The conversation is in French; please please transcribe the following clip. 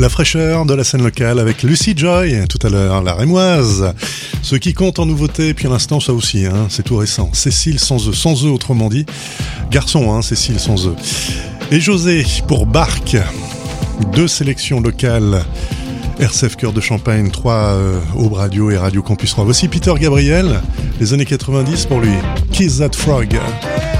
La fraîcheur de la scène locale avec Lucy Joy, tout à l'heure, la Rémoise. Ce qui compte en nouveauté, puis à l'instant, ça aussi, c'est tout récent. Cécile sans eux autrement dit. Garçon, Cécile sans eux. Et José pour Barque. 2 sélections locales. RCF Cœur de Champagne, 3 Aube Radio et Radio Campus 3. Voici Peter Gabriel, les années 90 pour lui. Kiss That Frog.